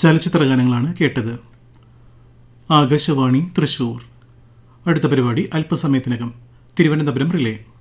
ചലച്ചിത്ര ഗാനങ്ങളാണ് കേട്ടത്. ആകാശവാണി തൃശൂർ. അടുത്ത പരിപാടി അല്പസമയത്തിനകം. തിരുവനന്തപുരം റിലേ.